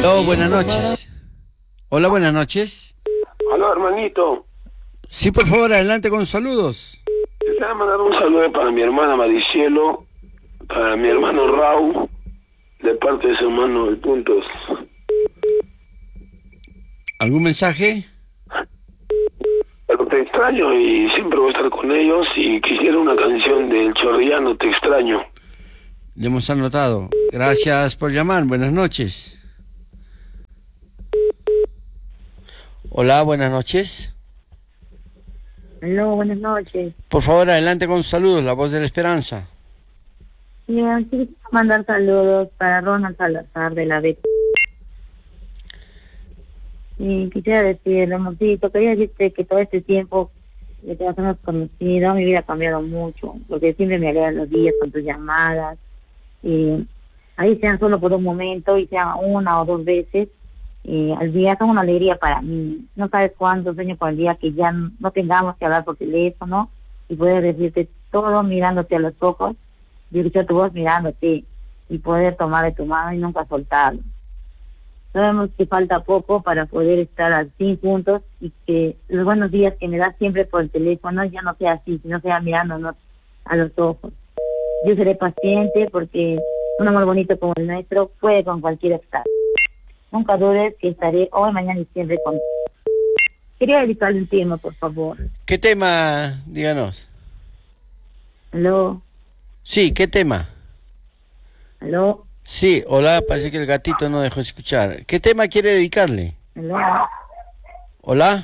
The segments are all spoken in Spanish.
Hola, buenas noches. Hola, buenas noches. Hola, hermanito. Sí, por favor, adelante con saludos. Quisiera mandar un saludo para mi hermana Maricielo, para mi hermano Raúl, de parte de su hermano El Puntos. ¿Algún mensaje? Pero te extraño y siempre voy a estar con ellos, y quisiera una canción del Chorrillano, Te Extraño. Le hemos anotado. Gracias por llamar. Buenas noches. Hola, buenas noches. Hola, buenas noches. Por favor, adelante con saludos, la voz de la esperanza. Bien, quisiera mandar saludos para Ronald Salazar de la B. Y quisiera decirle, amorcito, quería decirte que todo este tiempo que te hemos conocido, mi vida ha cambiado mucho, porque siempre me alegran los días con tus llamadas, y ahí sean solo por un momento, y sean una o dos veces, al día son una alegría para mí. No sabes cuánto sueño por el día que ya no tengamos que hablar por teléfono, y poder decirte todo mirándote a los ojos, y escuchar tu voz mirándote, y poder tomar de tu mano y nunca soltarlo. Sabemos que falta poco para poder estar así juntos, y que los buenos días que me das siempre por el teléfono ya no sea así, sino sea mirándonos a los ojos. Yo seré paciente, porque un amor bonito como el nuestro puede con cualquier obstáculo. Nunca dudes que estaré hoy, mañana y siempre contigo. Quería dedicarle un tema, por favor. ¿Qué tema? Díganos. ¿Aló? Sí, ¿qué tema? ¿Aló? Sí, hola, parece que el gatito no dejó escuchar. ¿Qué tema quiere dedicarle? ¿Aló? ¿Hola?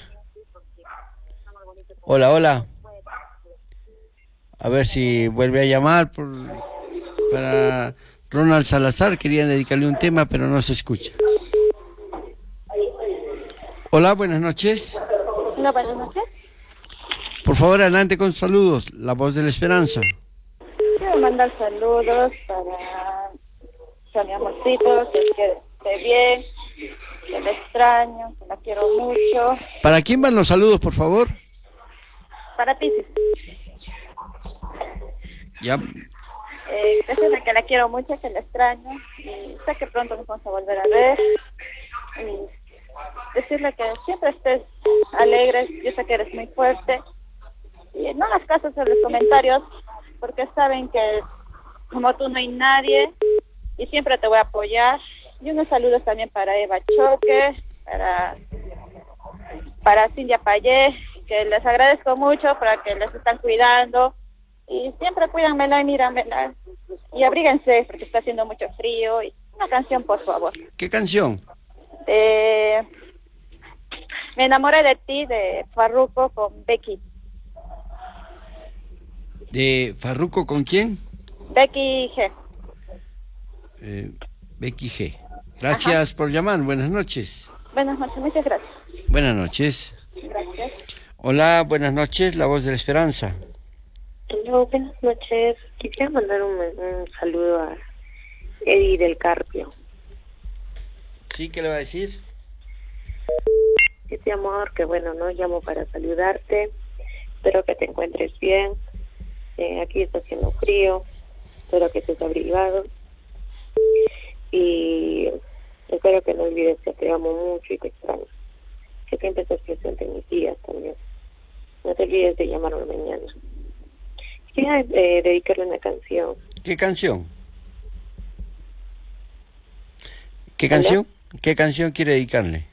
Hola, hola. A ver si vuelve a llamar para Ronald Salazar. Querían dedicarle un tema, pero no se escucha. Hola, buenas noches. Hola, buenas noches. Por favor, adelante con saludos, la voz de la esperanza. Quiero mandar saludos para mi amorcito, que esté bien, que le extraño, que la quiero mucho. ¿Para quién van los saludos, por favor? Para ti, sí. Ya. Decirle que la quiero mucho, que la extraño, y sé que pronto nos vamos a volver a ver. Y decirle que siempre estés alegre, yo sé que eres muy fuerte, y no hagas caso a los comentarios, porque saben que como tú no hay nadie, y siempre te voy a apoyar. Y unos saludos también para Eva Choque, para Cintia Payé, que les agradezco mucho para que les están cuidando, y siempre cuídanmela y míramela, y abríguense porque está haciendo mucho frío. Y una canción, por favor. ¿Qué canción? Me enamoré de ti, de Farruko con Becky. ¿De Farruko con quién? Becky G. Becky G. Gracias por llamar, buenas noches. Buenas noches, muchas gracias. Buenas noches. Gracias. Hola, buenas noches, la voz de la esperanza. Hola, buenas noches. Quisiera mandar un saludo a Eddie del Carpio. ¿Sí? ¿Qué le va a decir? Este amor, que bueno, no llamo para saludarte. Espero que te encuentres bien. Aquí está haciendo frío. Espero que estés abrigado. Y espero que no olvides que te amo mucho y te extraño. Que siempre estés presente en mis días también. No te olvides de llamarme mañana. Quería dedicarle una canción. ¿Qué canción? ¿Qué ¿Aló? canción? ¿Qué canción quiere dedicarle?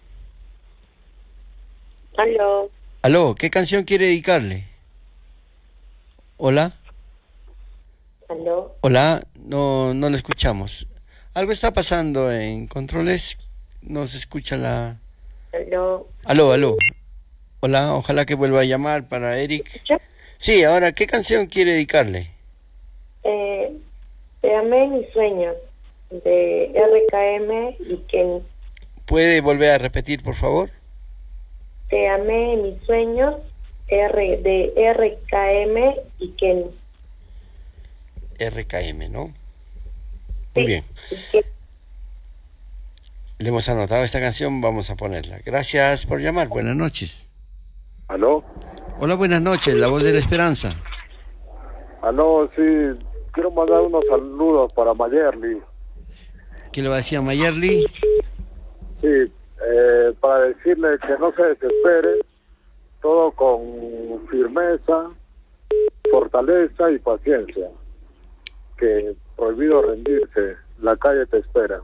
Aló. Aló, ¿qué canción quiere dedicarle? Hola. Aló. Hola, no le escuchamos. Algo está pasando en controles, no se escucha la... Aló. Aló. Hola, ojalá que vuelva a llamar para Eric. ¿Escucha? Sí, ahora, ¿qué canción quiere dedicarle? Te amé en mis sueños, de RKM y Kenny. ¿Puede volver a repetir, por favor? Te amé en mis sueños, de RKM y Kenny. RKM, ¿no? Muy Sí. bien. Le hemos anotado esta canción, vamos a ponerla. Gracias por llamar, buenas noches. ¿Aló? Hola, buenas noches, la voz de la esperanza. Aló, sí, quiero mandar unos saludos para Mayerly. ¿Qué le va a decir a Mayerly? decirle que no se desespere, todo con firmeza, fortaleza y paciencia, que prohibido rendirse, la calle te espera.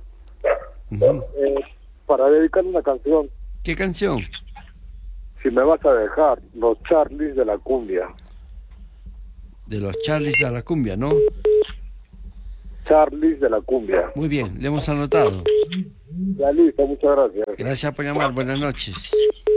Para dedicar una canción. ¿Qué canción? Si me vas a dejar, los Charlies de la cumbia. De los Charlies de la cumbia, ¿no? Charlies de la cumbia. Muy bien, le hemos anotado. Ya listo, muchas gracias. Gracias por llamar, buenas noches.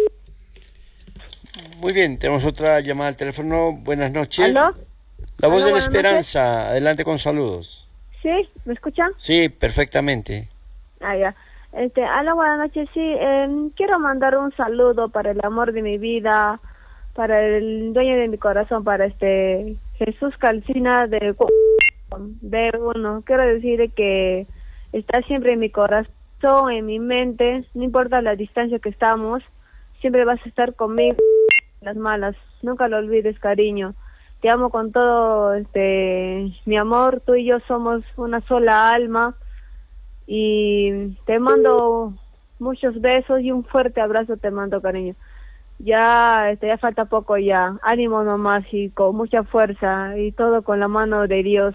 Muy bien, tenemos otra llamada al teléfono. Buenas noches. ¿Aló? La voz ¿Aló, de la buenas esperanza, adelante con saludos. ¿Sí? ¿Me escuchan? Sí, perfectamente. Ah, ya. Hola, buenas noches. Sí, quiero mandar un saludo para el amor de mi vida, para el dueño de mi corazón, para Jesús Calcina de B1. Quiero decir que está siempre en mi corazón, en mi mente, no importa la distancia que estamos, siempre vas a estar conmigo en las malas. Nunca lo olvides, cariño. Te amo con todo mi amor. Tú y yo somos una sola alma. Y te mando muchos besos y un fuerte abrazo te mando, cariño. Ya falta poco ya. Ánimo nomás y con mucha fuerza y todo con la mano de Dios.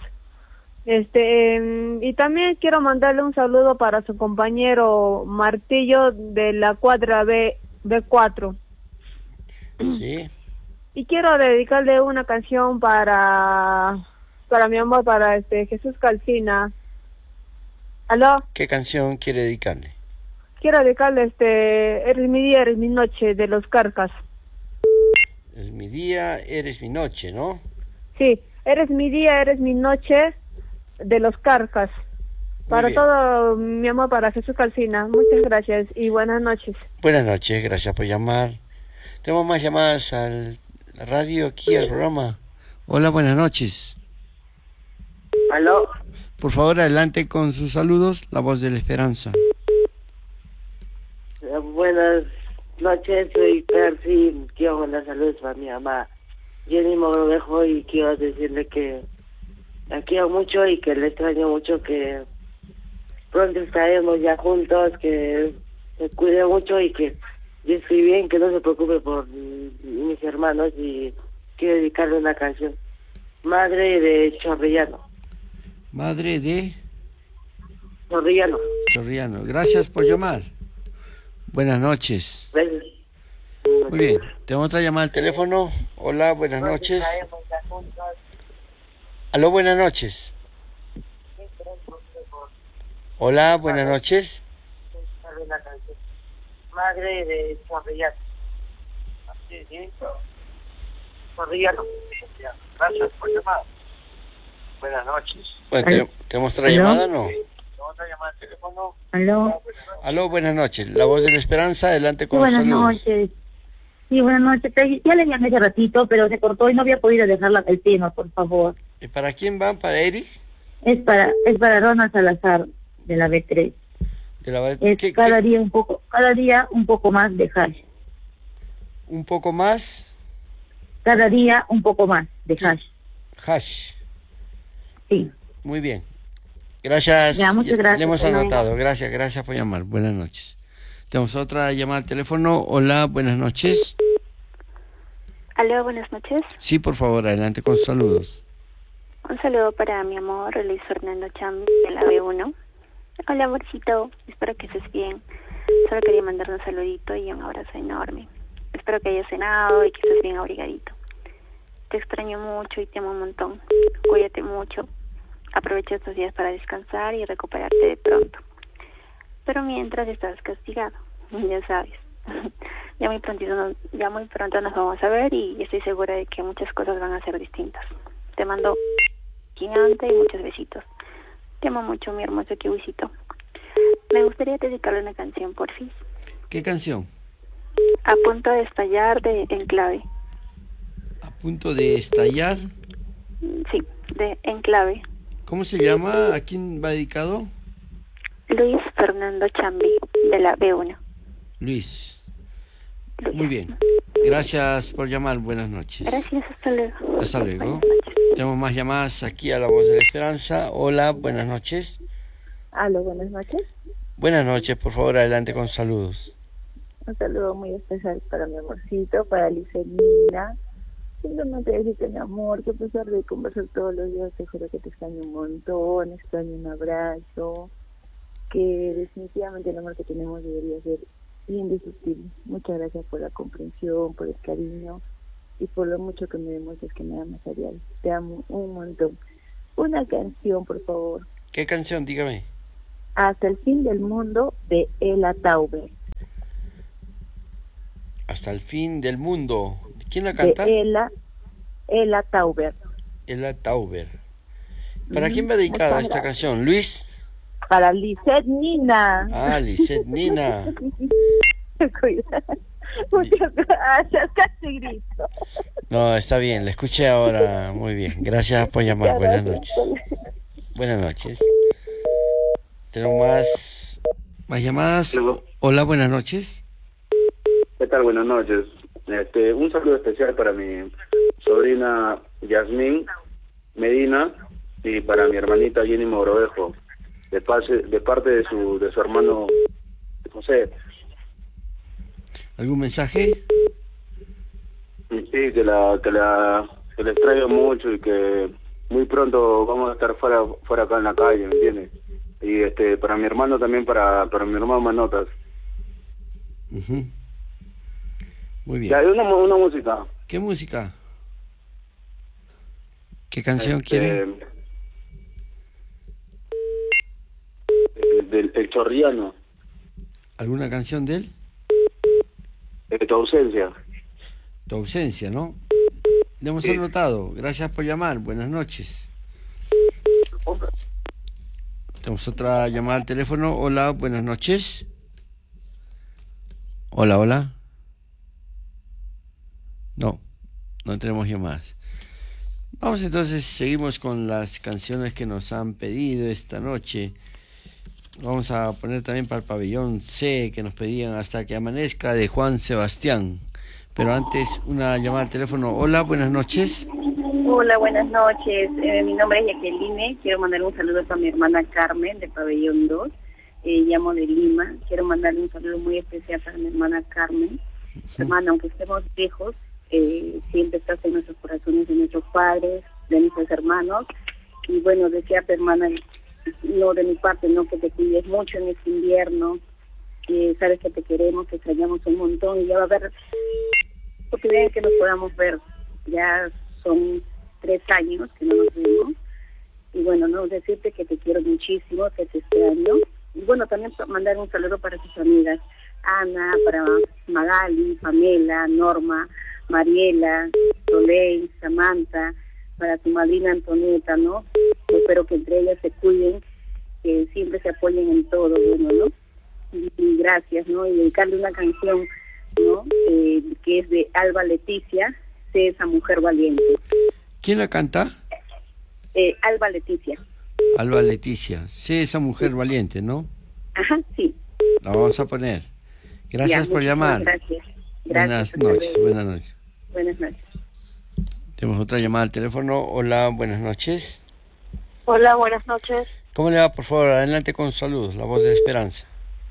Y también quiero mandarle un saludo para su compañero Martillo de la cuadra B4. Sí. Y quiero dedicarle una canción para mi amor, para Jesús Calcina. ¿Aló? ¿Qué canción quiere dedicarle? Quiero dedicarle Eres mi día, eres mi noche, de los Carcas. Es mi día, eres mi noche, ¿no? Sí, eres mi día, eres mi noche, de los Carcas. Para bien. todo mi amor, para Jesús Calcina. Muchas gracias y buenas noches. Buenas noches, gracias por llamar. Tenemos más llamadas al radio aquí, al programa. Hola, buenas noches. ¿Aló? Por favor, adelante con sus saludos, la voz de la esperanza. Buenas noches, soy Percy. Quiero mandar saludos para mi mamá Jenny Mogrovejo y quiero decirle que la quiero mucho y que le extraño mucho, que pronto estaremos ya juntos, que se cuide mucho y que yo estoy bien, que no se preocupe por mis hermanos, y quiero dedicarle una canción. Madre de Chorrillano. Madre de Chorrillano. Chorrillano. Gracias por llamar. Buenas noches. Gracias. Muy bien. Tengo otra llamada al teléfono. Hola, buenas noches. Aló, buenas noches. Hola, buenas noches. Madre de Chorrillano. Chorrillano. Gracias por llamar. Buenas noches. Bueno, ¿tenemos otra llamada o no? Otra llamada al teléfono. ¿Aló? Aló, buenas noches. La voz de la esperanza, adelante con los Buenas saludos. noches. Sí, buenas noches. Ya le llamé hace ratito, pero se cortó y no había podido dejarla el tema, por favor. ¿Para quién van? ¿Para Eric? Es para Ronald Salazar, de la B3. De la... Es cada día un poco más de hash. ¿Un poco más? Cada día un poco más de hash. Hash. Sí. Muy bien. Gracias. Ya, muchas gracias. Le hemos anotado. Gracias por llamar. Buenas noches. Tenemos otra llamada al teléfono. Hola, buenas noches. Aló, buenas noches. Sí, por favor, adelante con saludos. Un saludo para mi amor, Luis Fernando Cham, de la B1. Hola, amorcito. Espero que estés bien. Solo quería mandarte un saludito y un abrazo enorme. Espero que hayas cenado y que estés bien abrigadito. Te extraño mucho y te amo un montón. Cuídate mucho. Aprovecha estos días para descansar y recuperarte de pronto. Pero mientras estás castigado, ya sabes. Ya muy pronto nos vamos a ver y estoy segura de que muchas cosas van a ser distintas. Te mando gigante y muchos besitos. Te amo mucho, mi hermoso kiwisito. Me gustaría dedicarle una canción, por fin. ¿Qué canción? A punto de estallar, de Enclave. ¿A punto de estallar? Sí, de Enclave. ¿Cómo se llama? ¿A quién va dedicado? Luis Fernando Chambi, de la B1. Luis. Muy bien. Gracias por llamar. Buenas noches. Gracias, hasta luego. Hasta luego. Tenemos más llamadas aquí a La Voz de la Esperanza. Hola, buenas noches. Aló, buenas noches. Buenas noches, por favor, adelante con saludos. Un saludo muy especial para mi amorcito, para Licenina. Simplemente decirte, mi amor, que a pesar de conversar todos los días, te juro que te extraño un montón, extraño un abrazo, que definitivamente el amor que tenemos debería ser indiscutible. Muchas gracias por la comprensión, por el cariño y por lo mucho que me demuestras que me amas, Ariel. Te amo un montón. Una canción, por favor. ¿Qué canción? Dígame. Hasta el fin del mundo, de Ela Tauber. Hasta el fin del mundo. ¿Quién la canta? De Ela Tauber. Ela Tauber. ¿Para quién va dedicada esta canción? ¿Luis? Para Lisette Nina. Ah, Lisette Nina. Cuidado. Muchas gracias, casi grito. No, está bien, la escuché ahora muy bien. Gracias por llamar. Buenas noches. Buenas noches. Tenemos más llamadas. Hola, buenas noches. ¿Qué tal? Buenas noches. Un saludo especial para mi sobrina Yasmín Medina y para mi hermanita Jenny Mogrovejo, de parte de su hermano José. ¿Algún mensaje? Sí, que la extraño mucho y que muy pronto vamos a estar fuera acá en la calle, ¿me entiendes? Y para mi hermano también, para mi hermano Manotas. Uh-huh. Muy bien. Ya, hay una música. ¿Qué música? ¿Qué canción quiere? El Chorriano. ¿Alguna canción de él? Tu ausencia. Tu ausencia, ¿no? Le hemos anotado. Gracias por llamar. Buenas noches. Tenemos otra llamada al teléfono. Hola, buenas noches. Hola, hola. No tenemos llamadas. Vamos entonces, seguimos con las canciones que nos han pedido esta noche. Vamos a poner también para el pabellón C, que nos pedían Hasta que amanezca, de Juan Sebastián. Pero antes, una llamada al teléfono. Hola, buenas noches. Hola, buenas noches. Mi nombre es Jacqueline. Quiero mandar un saludo para mi hermana Carmen, de pabellón 2. Llamo de Lima. Quiero mandarle un saludo muy especial para mi hermana Carmen. Hermana, aunque estemos lejos, siempre estás en nuestros corazones, de nuestros padres, de nuestros hermanos. Y bueno, desearte, hermana, no de mi parte, no, que te cuides mucho en este invierno, que sabes que te queremos, que extrañamos un montón, y ya va a haber oportunidad que nos podamos ver. Ya son 3 años que no nos vemos, y bueno, no decirte que te quiero muchísimo, que te extraño, y bueno, también mandar un saludo para tus amigas, Ana, para Magali, Pamela, Norma, Mariela, Soleil, Samantha, para tu madrina Antonieta, ¿no? Espero que entre ellas se cuiden, que siempre se apoyen en todo, bueno, ¿no? Y gracias, ¿no? Y dedicarle una canción, ¿no? Que es de Alba Leticia, Sé esa mujer valiente. ¿Quién la canta? Alba Leticia. Alba Leticia, Sé esa mujer valiente, ¿no? Ajá, sí. La vamos a poner. Gracias por llamar. Gracias. Buenas noches. Buenas noches. Buenas noches. Tenemos otra llamada al teléfono. Hola, buenas noches. Hola, buenas noches. ¿Cómo le va? Por favor, adelante con saludos, la voz de esperanza.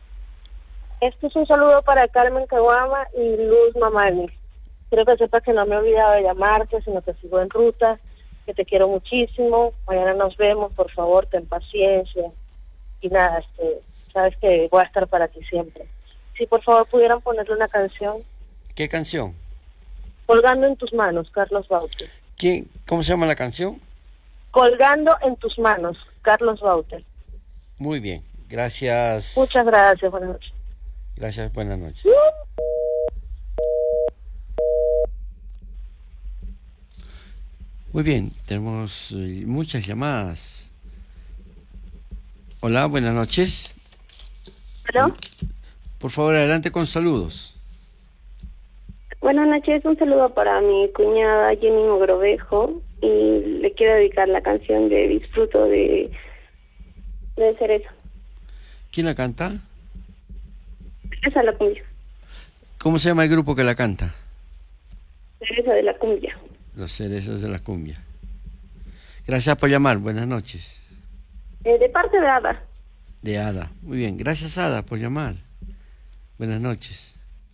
Este es un saludo para Carmen Caguama y Luz Mamani. Quiero que sepas que no me he olvidado de llamarte, sino que sigo en ruta, que te quiero muchísimo. Mañana nos vemos, por favor, ten paciencia. Y nada, sabes que voy a estar para ti siempre. Si por favor pudieran ponerle una canción. ¿Qué canción? Colgando en tus manos, Carlos Baute. ¿Cómo se llama la canción? Colgando en tus manos, Carlos Baute. Muy bien, gracias. Muchas gracias, buenas noches. Gracias, buenas noches. Muy bien, tenemos muchas llamadas. Hola, buenas noches. ¿Aló? Por favor, adelante con saludos. Buenas noches, un saludo para mi cuñada Jenny Mogrovejo y le quiero dedicar la canción de Disfruto de Cerezo. ¿Quién la canta? Esa la cumbia. ¿Cómo se llama el grupo que la canta? Cerezo de la cumbia. Los Cerezos de la Cumbia. Gracias por llamar, buenas noches. De parte de Ada. De Ada, muy bien, gracias Ada por llamar. Buenas noches.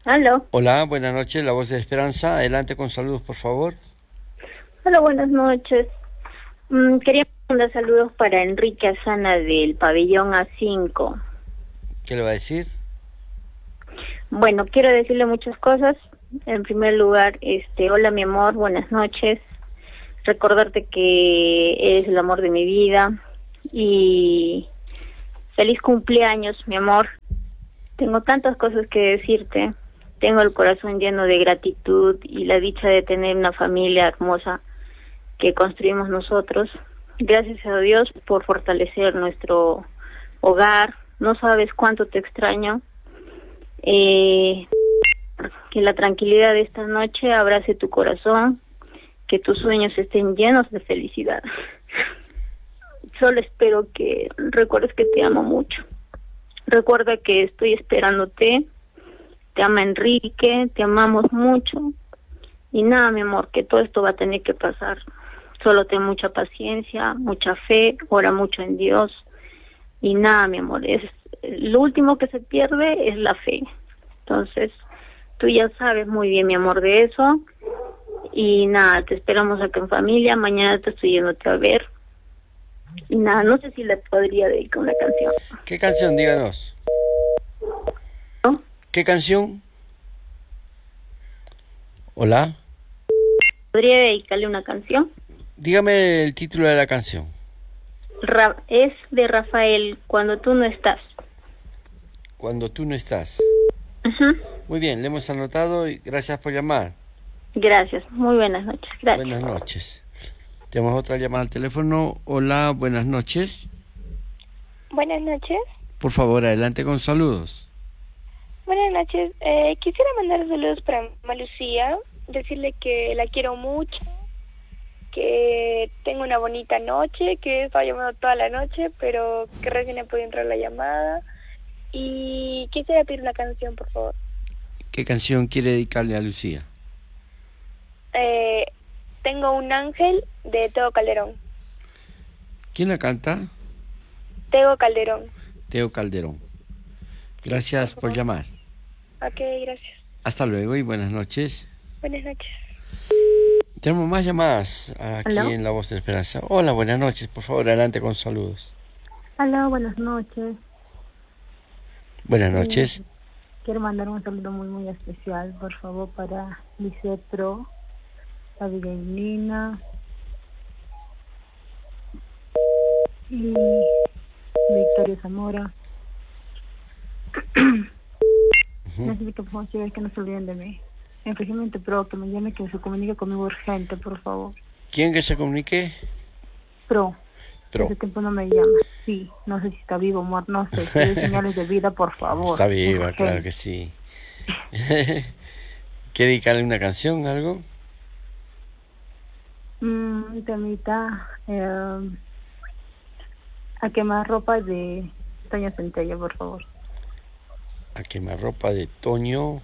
Aló. Hola, buenas noches, la voz de Esperanza. Adelante con saludos, por favor. Hola, buenas noches. Quería mandar saludos para Enrique Azana del pabellón A5. ¿Qué le va a decir? Bueno, quiero decirle muchas cosas. En primer lugar, hola mi amor, buenas noches. Recordarte que eres el amor de mi vida y feliz cumpleaños, mi amor. Tengo tantas cosas que decirte. Tengo el corazón lleno de gratitud y la dicha de tener una familia hermosa que construimos nosotros. Gracias a Dios por fortalecer nuestro hogar. No sabes cuánto te extraño. Que la tranquilidad de esta noche abrace tu corazón, que tus sueños estén llenos de felicidad. Solo espero que recuerdes que te amo mucho. Recuerda que estoy esperándote. Te ama Enrique, te amamos mucho. Y nada, mi amor, que todo esto va a tener que pasar. Solo ten mucha paciencia, mucha fe, ora mucho en Dios. Y nada, mi amor, lo último que se pierde es la fe. Entonces, tú ya sabes muy bien, mi amor, de eso. Y nada, te esperamos acá en familia. Mañana te estoy yéndote a ver. Y nada, no sé si le podría dedicar una canción. ¿Qué canción? Díganos. ¿No? ¿Qué canción? Hola. ¿Podría dedicarle una canción? Dígame el título de la canción. Es de Rafael, Cuando tú no estás. Cuando tú no estás. Uh-huh. Muy bien, le hemos anotado y gracias por llamar. Gracias, muy buenas noches. Gracias. Buenas noches. Tenemos otra llamada al teléfono. Hola, buenas noches. Buenas noches. Por favor, adelante con saludos. Buenas noches. Quisiera mandar saludos para mi mamá Lucía, decirle que la quiero mucho, que tenga una bonita noche, que he estado llamando toda la noche, pero que recién he podido entrar la llamada. Y quisiera pedir una canción, por favor. ¿Qué canción quiere dedicarle a Lucía? Tengo un ángel de Teo Calderón. ¿Quién la canta? Teo Calderón. Teo Calderón. Gracias por llamar. Ok, gracias. Hasta luego y buenas noches. Buenas noches. Tenemos más llamadas aquí ¿Aló? en La Voz de la Esperanza. Hola, buenas noches. Por favor, adelante con saludos. Hola, buenas noches. Buenas noches. Quiero mandar un saludo muy especial, por favor, para Lisette Pro, Abigailina y Victoria Zamora. Necesito que por favor chicas, que no se olviden de mí. Especialmente Pro, que me llame, que se comunique conmigo urgente, por favor. ¿Quién que se comunique? Pro. Pro. Hace tiempo no me llama. Sí, no sé si está vivo o muerto, no sé. Si hay señales de vida, por favor. Está viva, urgente. claro que sí. ¿Quiere dedicarle una canción, algo? Temita, a quemar ropa de Toño Centella, por favor. A quemarropa de Toño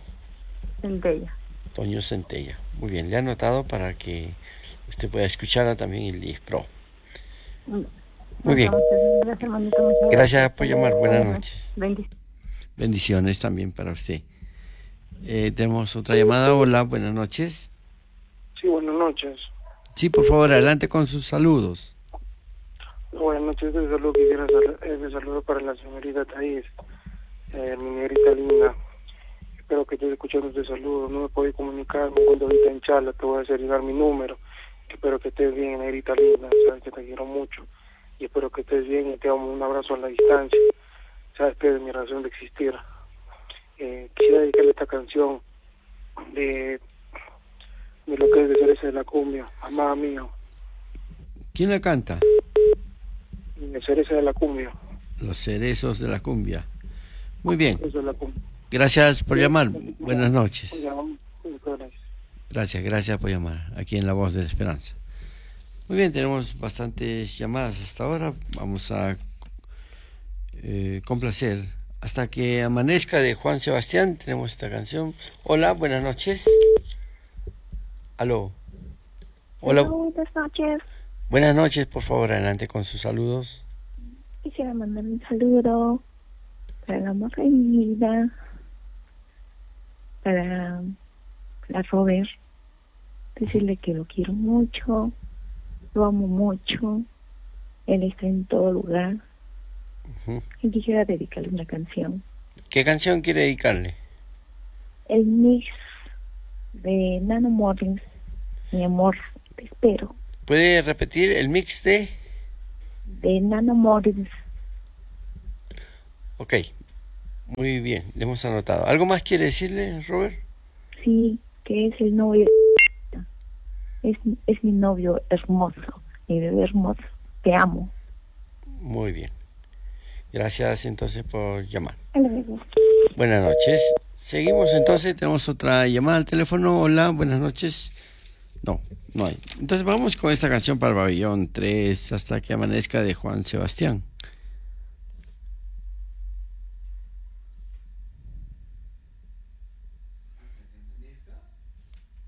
Centella. Muy bien, le he anotado para que usted pueda escucharla también el Live Pro. Muy bien. Gracias, hermanito, muchas Gracias por llamar. Buenas noches. Bendiciones. Bendiciones también para usted. Tenemos otra llamada. Hola, buenas noches. Sí, buenas noches. Sí, por favor, adelante con sus saludos. Buenas noches, de saludo quisiera de saludo para la señorita Thais, mi negrita linda. Espero que estés escuchando este saludo. No me puedo comunicar, me encuentro ahorita en Chala, te voy a hacer llegar mi número. Espero que estés bien, negrita linda, sabes que te quiero mucho. Y espero que estés bien y te damos un abrazo a la distancia. Sabes que es mi razón de existir. Quisiera dedicarle esta canción de lo que es de Cereza de la Cumbia, amada mía. ¿Quién la canta? De Cereza de la Cumbia. Los Cerezos de la Cumbia. Muy bien. Eso es la cumbia. Gracias por llamar. Buenas noches. Gracias. Gracias por llamar aquí en La Voz de la Esperanza. Muy bien, tenemos bastantes llamadas hasta ahora. Vamos a complacer Hasta que amanezca de Juan Sebastián. Tenemos esta canción. Hola, buenas noches. Aló. Hola. Buenas noches. Buenas noches, por favor, adelante con sus saludos. Quisiera mandar un saludo para el amor de mi vida, para la Robert, decirle que lo quiero mucho, lo amo mucho, él está en todo lugar. Y quisiera dedicarle una canción. ¿Qué canción quiere dedicarle? El mix de Nano Morris, mi amor, te espero. ¿Puede repetir el mix de Nano Morris? Ok, muy bien, le hemos anotado. ¿Algo más quiere decirle, Robert? Sí, que es el novio. Es mi novio hermoso, mi bebé hermoso. Te amo. Muy bien. Gracias entonces por llamar. Luego. Buenas noches. Seguimos entonces, tenemos otra llamada al teléfono. Hola, buenas noches. No hay. Entonces vamos con esta canción para el Pabellón 3, Hasta que amanezca, de Juan Sebastián.